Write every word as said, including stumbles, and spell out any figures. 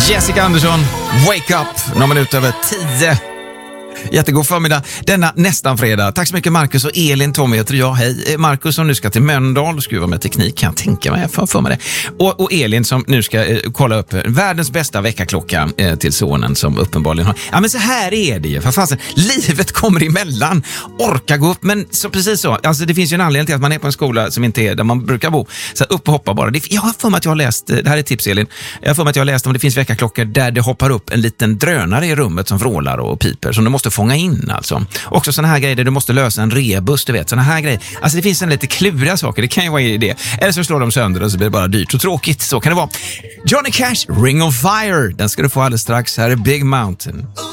Jessica Andersson, Wake Up, några minuter över tio. Jättegod förmiddag, denna nästan fredag. Tack så mycket Marcus och Elin. Tommy heter jag, hej. Marcus som nu ska till Mölndal och skruva med teknik, kan jag tänka mig, för, för mig det. Och, och Elin som nu ska eh, kolla upp världens bästa väckarklocka eh, till sonen som uppenbarligen har. Ja men så här är det ju, för fasen, livet kommer emellan. Orka gå upp, men så precis så. Alltså det finns ju en anledning till att man är på en skola som inte är där man brukar bo. Så upp och hoppa bara. Det, jag har för mig att jag har läst, det här är tips Elin, jag har för mig att jag har läst om det finns väckarklockor där det hoppar upp en liten drönare i rummet som vrålar och piper, som du måste fånga in alltså. Också såna här grejer där du måste lösa en rebus, du vet, såna här grejer. Alltså det finns en lite kluriga saker, det kan ju vara i det. Eller så slår de sönder och så blir det bara dyrt och tråkigt. Så kan det vara. Johnny Cash, Ring of Fire, den ska du få alldeles strax. Här är Big Mountain.